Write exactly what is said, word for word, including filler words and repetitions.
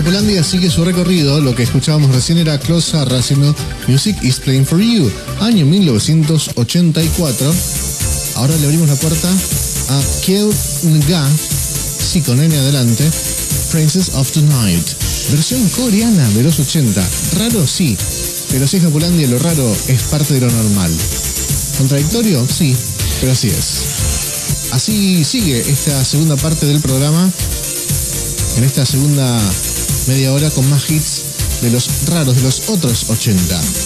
Japolandia sigue su recorrido. Lo que escuchábamos recién era Close Sarra haciendo Music is Playing for You, año mil novecientos ochenta y cuatro. Ahora le abrimos la puerta a Keo Nga, sí, con N adelante, Princess of the Night, versión coreana de los ochenta. Raro, sí, pero si es Japolandia, lo raro es parte de lo normal. ¿Contradictorio? Sí, pero así es. Así sigue esta segunda parte del programa, en esta segunda media hora con más hits de los raros de los otros ochenta.